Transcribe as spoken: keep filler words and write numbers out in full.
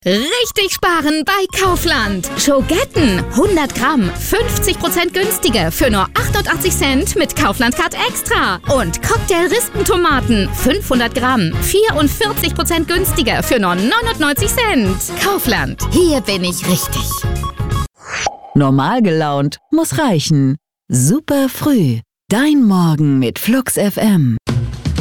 Richtig sparen bei Kaufland. Schogetten hundert Gramm, fünfzig Prozent günstiger für nur achtundachtzig Cent mit Kaufland-Card Extra. Und Cocktail-Rispentomaten fünfhundert Gramm, vierundvierzig Prozent günstiger für nur neunundneunzig Cent. Kaufland, hier bin ich richtig. Normal gelaunt muss reichen. Super früh. Dein Morgen mit Flux F M.